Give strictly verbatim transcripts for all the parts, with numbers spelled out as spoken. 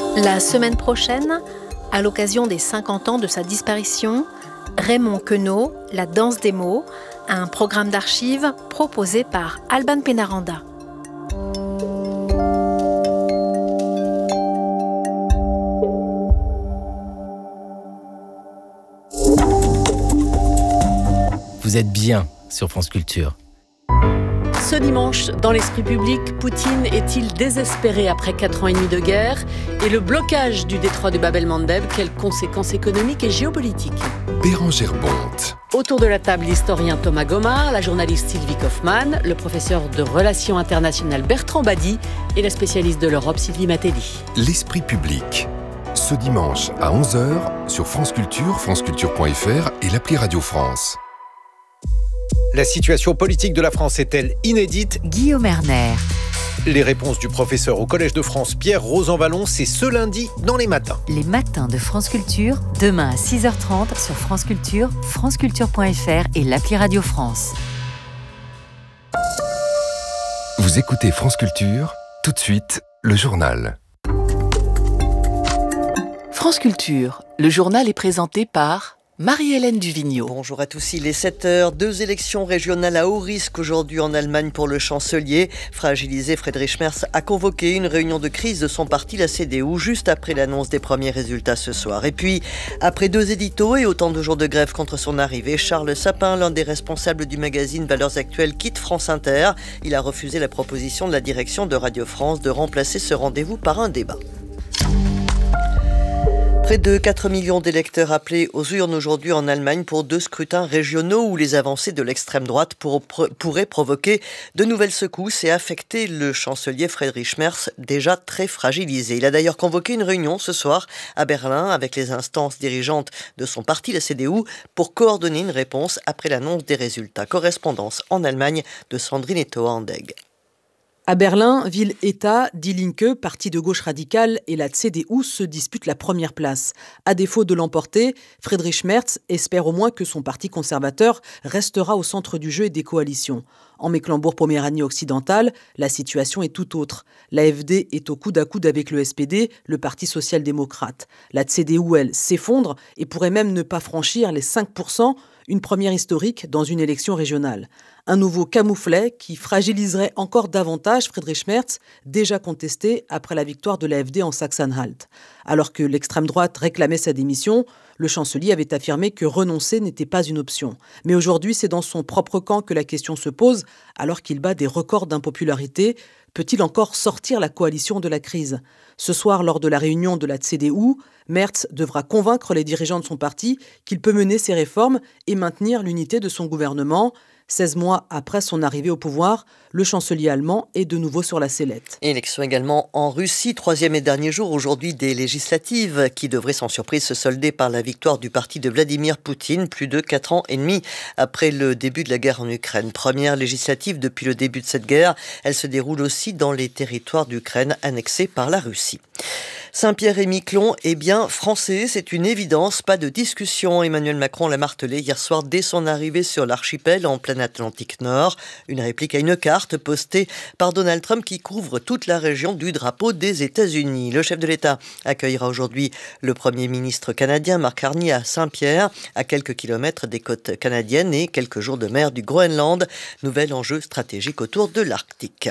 La semaine prochaine, à l'occasion des cinquante ans de sa disparition, Raymond Queneau, La danse des mots, un programme d'archives proposé par Alban Pénaranda. Vous êtes bien sur France Culture. Ce dimanche, dans l'esprit public, Poutine est-il désespéré après quatre ans et demi de guerre? Et le blocage du détroit de Bab el-Mandeb, quelles conséquences économiques et géopolitiques? Bérengère Bonte. Autour de la table, l'historien Thomas Gomard, la journaliste Sylvie Kaufmann, le professeur de relations internationales Bertrand Badi et la spécialiste de l'Europe Sylvie Matelli. L'esprit public. Ce dimanche à onze heures sur France Culture, franceculture point f r et l'appli Radio France. La situation politique de la France est-elle inédite? Guillaume Erner. Les réponses du professeur au Collège de France Pierre Rosanvallon, c'est ce lundi dans les matins. Les matins de France Culture, demain à six heures trente sur France Culture, franceculture point f r et l'appli Radio France. Vous écoutez France Culture, tout de suite, le journal. France Culture, le journal est présenté par Marie-Hélène Duvigneau. Bonjour à tous, il est sept heures. Deux élections régionales à haut risque aujourd'hui en Allemagne pour le chancelier. Fragilisé, Friedrich Merz a convoqué une réunion de crise de son parti, la C D U, juste après l'annonce des premiers résultats ce soir. Et puis, après deux éditos et autant de jours de grève contre son arrivée, Charles Sapin, l'un des responsables du magazine Valeurs Actuelles, quitte France Inter. Il a refusé la proposition de la direction de Radio France de remplacer ce rendez-vous par un débat. Près de quatre millions d'électeurs appelés aux urnes aujourd'hui en Allemagne pour deux scrutins régionaux où les avancées de l'extrême droite pour, pour, pourraient provoquer de nouvelles secousses et affecter le chancelier Friedrich Merz, déjà très fragilisé. Il a d'ailleurs convoqué une réunion ce soir à Berlin avec les instances dirigeantes de son parti, la C D U, pour coordonner une réponse après l'annonce des résultats. Correspondance en Allemagne de Sandrine Etoa-Andeg. À Berlin, ville-État, Die Linke, parti de gauche radicale, et la C D U se disputent la première place. À défaut de l'emporter, Friedrich Merz espère au moins que son parti conservateur restera au centre du jeu et des coalitions. En Mecklembourg-Poméranie occidentale, la situation est tout autre. L'A F D est au coude à coude avec le S P D, le parti social-démocrate. La C D U, elle, s'effondre et pourrait même ne pas franchir les cinq pour cent, une première historique dans une élection régionale. Un nouveau camouflet qui fragiliserait encore davantage Friedrich Merz, déjà contesté après la victoire de l'A F D en Saxe-Anhalt. Alors que l'extrême droite réclamait sa démission, le chancelier avait affirmé que renoncer n'était pas une option. Mais aujourd'hui, c'est dans son propre camp que la question se pose, alors qu'il bat des records d'impopularité. Peut-il encore sortir la coalition de la crise ? Ce soir, lors de la réunion de la C D U, Merz devra convaincre les dirigeants de son parti qu'il peut mener ses réformes et maintenir l'unité de son gouvernement. seize mois après son arrivée au pouvoir, le chancelier allemand est de nouveau sur la sellette. Élection également en Russie, troisième et dernier jour aujourd'hui des législatives qui devraient sans surprise se solder par la victoire du parti de Vladimir Poutine, plus de quatre ans et demi après le début de la guerre en Ukraine. Première législative depuis le début de cette guerre, elle se déroule aussi dans les territoires d'Ukraine annexés par la Russie. Saint-Pierre-et-Miquelon est bien français, c'est une évidence, pas de discussion. Emmanuel Macron l'a martelé hier soir dès son arrivée sur l'archipel en plein Atlantique Nord. Une réplique à une carte postée par Donald Trump qui couvre toute la région du drapeau des États-Unis. Le chef de l'État accueillera aujourd'hui le Premier ministre canadien Mark Carney à Saint-Pierre, à quelques kilomètres des côtes canadiennes et quelques jours de mer du Groenland. Nouvel enjeu stratégique autour de l'Arctique.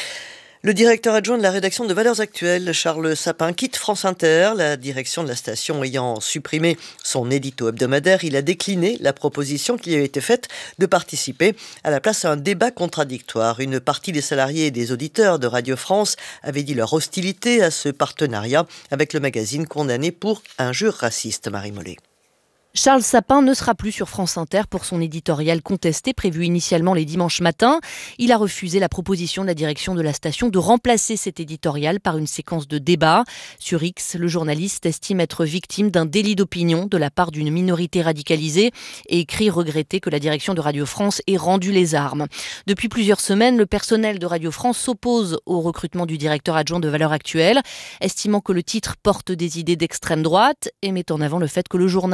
Le directeur adjoint de la rédaction de Valeurs Actuelles, Charles Sapin, quitte France Inter. La direction de la station ayant supprimé son édito hebdomadaire, il a décliné la proposition qui lui avait été faite de participer à la place à un débat contradictoire. Une partie des salariés et des auditeurs de Radio France avaient dit leur hostilité à ce partenariat avec le magazine condamné pour injures racistes. Marie Mollet. Charles Sapin ne sera plus sur France Inter pour son éditorial contesté prévu initialement les dimanches matins. Il a refusé la proposition de la direction de la station de remplacer cet éditorial par une séquence de débats. Sur X, le journaliste estime être victime d'un délit d'opinion de la part d'une minorité radicalisée et écrit regretter que la direction de Radio France ait rendu les armes. Depuis plusieurs semaines, le personnel de Radio France s'oppose au recrutement du directeur adjoint de Valeurs Actuelles, estimant que le titre porte des idées d'extrême droite et met en avant le fait que le journal a été plus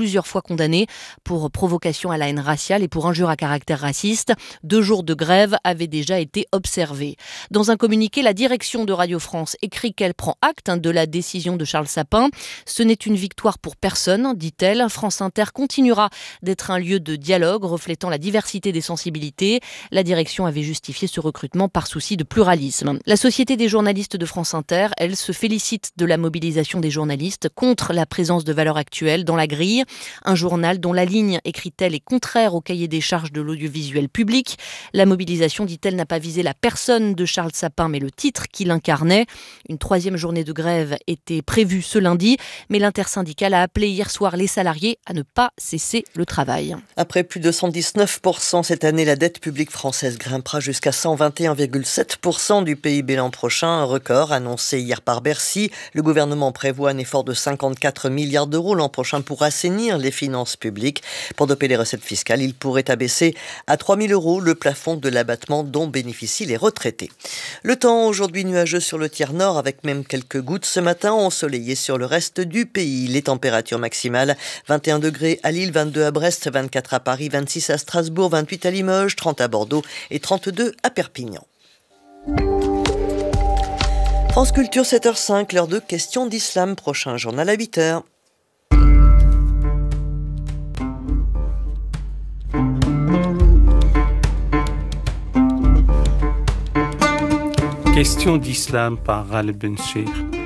plusieurs fois condamné pour provocation à la haine raciale et pour injure à caractère raciste. Deux jours de grève avaient déjà été observés. Dans un communiqué, la direction de Radio France écrit qu'elle prend acte de la décision de Charles Sapin. Ce n'est une victoire pour personne, dit-elle. France Inter continuera d'être un lieu de dialogue reflétant la diversité des sensibilités. La direction avait justifié ce recrutement par souci de pluralisme. La Société des journalistes de France Inter, elle, se félicite de la mobilisation des journalistes contre la présence de Valeurs Actuelles dans la grille. Un journal dont la ligne, écrit-elle, est contraire au cahier des charges de l'audiovisuel public. La mobilisation, dit-elle, n'a pas visé la personne de Charles Sapin, mais le titre qu'il incarnait. Une troisième journée de grève était prévue ce lundi, mais l'intersyndicale a appelé hier soir les salariés à ne pas cesser le travail. Après plus de cent dix-neuf pour cent cette année, la dette publique française grimpera jusqu'à cent vingt et un virgule sept pour cent du P I B l'an prochain, un record annoncé hier par Bercy. Le gouvernement prévoit un effort de cinquante-quatre milliards d'euros l'an prochain pour assainir les finances publiques. Pour doper les recettes fiscales, il pourrait abaisser à trois mille euros le plafond de l'abattement dont bénéficient les retraités. Le temps aujourd'hui nuageux sur le tiers nord avec même quelques gouttes ce matin, ensoleillé sur le reste du pays. Les températures maximales, vingt et un degrés à Lille, vingt-deux à Brest, vingt-quatre à Paris, vingt-six à Strasbourg, vingt-huit à Limoges, trente à Bordeaux et trente-deux à Perpignan. France Culture, sept heures cinq, l'heure de questions d'islam. Prochain journal à huit heures. Question d'islam par Al Benchir.